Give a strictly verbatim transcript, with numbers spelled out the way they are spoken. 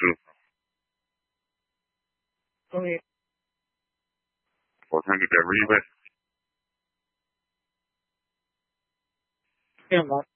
师傅， OK， 我看你在 request。 这样吧。